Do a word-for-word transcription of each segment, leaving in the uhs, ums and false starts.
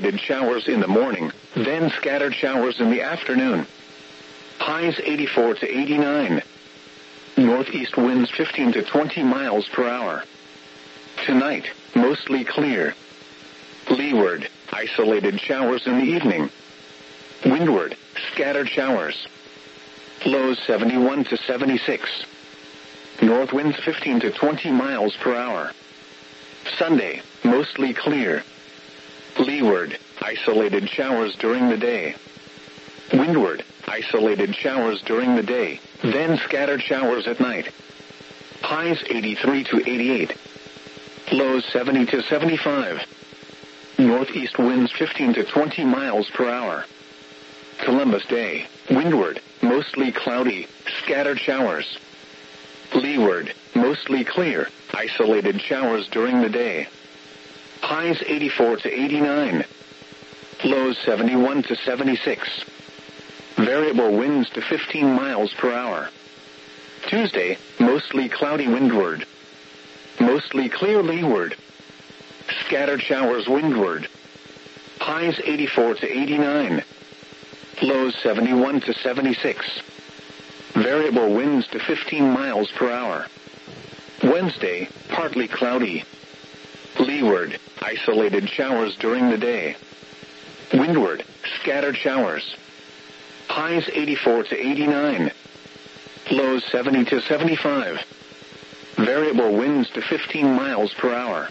Showers in the morning, then scattered showers in the afternoon. Highs eighty-four to eighty-nine. Northeast winds fifteen to twenty miles per hour. Tonight, mostly clear. Leeward, isolated showers in the evening. Windward, scattered showers. Lows seventy-one to seventy-six. North winds fifteen to twenty miles per hour. Sunday, mostly clear. Leeward, isolated showers during the day. Windward, isolated showers during the day, then scattered showers at night. Highs eighty-three to eighty-eight. Lows seventy to seventy-five. Northeast winds fifteen to twenty miles per hour. Columbus Day, windward, mostly cloudy, scattered showers. Leeward, mostly clear, isolated showers during the day. Highs eighty-four to eighty-nine. Lows seventy-one to seventy-six. Variable winds to fifteen miles per hour. Tuesday, mostly cloudy windward. Mostly clear leeward. Scattered showers windward. Highs eighty-four to eighty-nine. Lows seventy-one to seventy-six. Variable winds to fifteen miles per hour. Wednesday, partly cloudy. Leeward, isolated showers during the day. Windward, scattered showers. Highs eighty-four to eighty-nine. Lows seventy to seventy-five. Variable winds to fifteen miles per hour.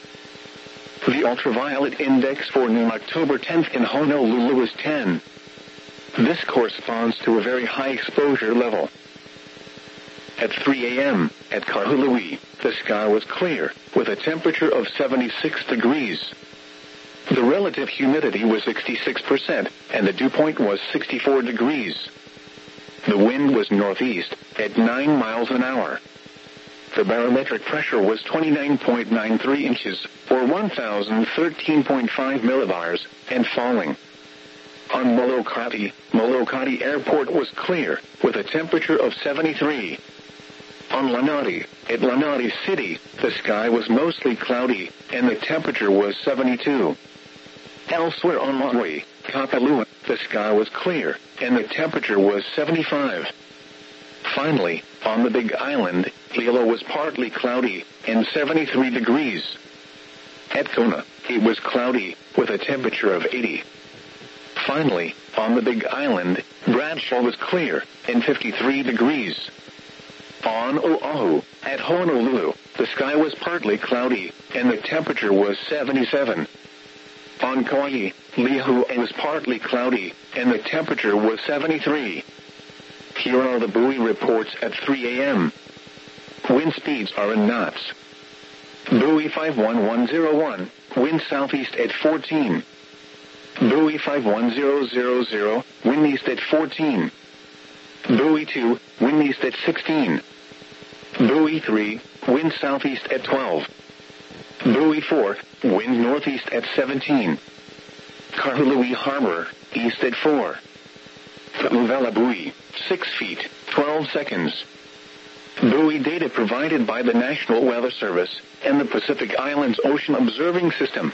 The ultraviolet index for noon October tenth in Honolulu is ten. This corresponds to a very high exposure level. At three a.m., at Kahului, the sky was clear, with a temperature of seventy-six degrees. The relative humidity was sixty-six percent, and the dew point was sixty-four degrees. The wind was northeast, at nine miles an hour. The barometric pressure was twenty-nine point nine three inches, or one thousand thirteen point five millibars, and falling. On Molokati, Molokati Airport was clear, with a temperature of seventy-three. On Lanai, at Lanai City, the sky was mostly cloudy, and the temperature was seventy-two. Elsewhere on Maui, Kapalua, the sky was clear, and the temperature was seventy-five. Finally, on the Big Island, Hilo was partly cloudy, and seventy-three degrees. At Kona, it was cloudy, with a temperature of eighty. Finally, on the Big Island, Bradshaw was clear, and fifty-three degrees. On Oahu, at Honolulu, the sky was partly cloudy, and the temperature was seventy-seven. On Kauai, Lihue was partly cloudy, and the temperature was seventy-three. Here are the buoy reports at three a.m. Wind speeds are in knots. Buoy five one one zero one, wind southeast at fourteen. Buoy five one zero zero zero, wind east at fourteen. Buoy two, wind east at sixteen. Buoy three, wind southeast at twelve. Buoy four, wind northeast at seventeen. Kahului Harbor, east at four. Uvela buoy, six feet, twelve seconds. Buoy data provided by the National Weather Service and the Pacific Islands Ocean Observing System.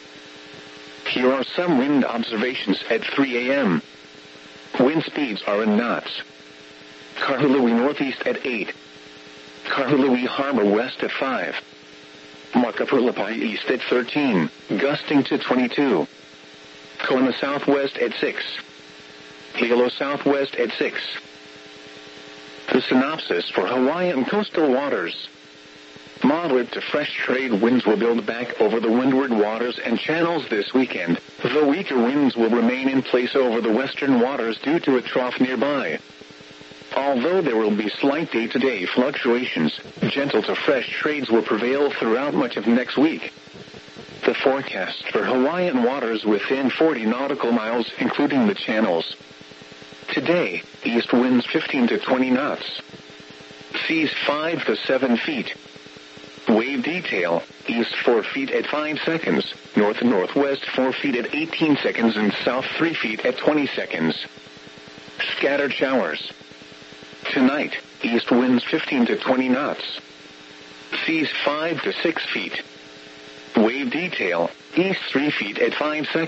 Here are some wind observations at three a.m. Wind speeds are in knots. Kahului northeast at eight. Kahului Harbor west at five. Makapulapai east at thirteen, gusting to twenty-two. Kona southwest at six. Hilo southwest at six. The synopsis for Hawaiian coastal waters. Moderate to fresh trade winds will build back over the windward waters and channels this weekend, though weaker winds will remain in place over the western waters due to a trough nearby. Although there will be slight day-to-day fluctuations, gentle to fresh trades will prevail throughout much of next week. The forecast for Hawaiian waters within forty nautical miles, including the channels. Today, east winds fifteen to twenty knots. Seas five to seven feet. Wave detail, east four feet at five seconds, north and northwest four feet at eighteen seconds, and south three feet at twenty seconds. Scattered showers. Tonight, east winds fifteen to twenty knots. Seas five to six feet. Wave detail, east three feet at five seconds.